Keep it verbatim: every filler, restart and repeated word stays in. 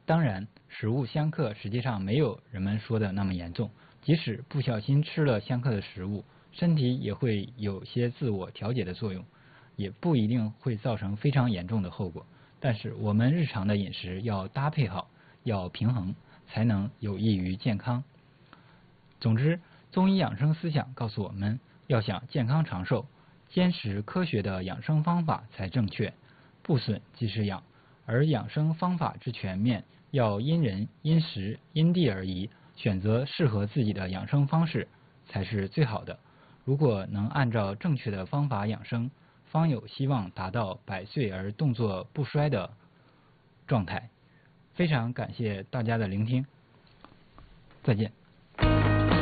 当然，食物相克实际上没有人们说的那么严重，即使不小心吃了相克的食物，身体也会有些自我调节的作用，也不一定会造成非常严重的后果。但是我们日常的饮食要搭配好，要平衡，才能有益于健康。总之，中医养生思想告诉我们，要想健康长寿，坚持科学的养生方法才正确，不损即是养。而养生方法之全面，要因人、因时、因地而异，选择适合自己的养生方式才是最好的。如果能按照正确的方法养生，方有希望达到百岁而动作不衰的状态。非常感谢大家的聆听，再见。